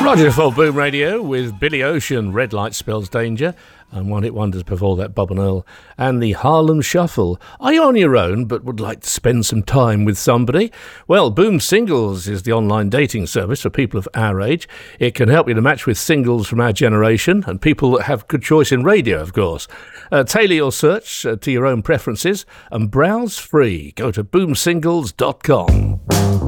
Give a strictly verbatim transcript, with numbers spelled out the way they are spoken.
Roger for Boom Radio with Billy Ocean, Red Light Spells Danger, and One Hit Wonders before that, Bob and Earl, and the Harlem Shuffle. Are you on your own but would like to spend some time with somebody? Well, Boom Singles is the online dating service for people of our age. It can help you to match with singles from our generation and people that have good choice in radio, of course. Uh, tailor your search uh, to your own preferences and browse free. Go to boom singles dot com.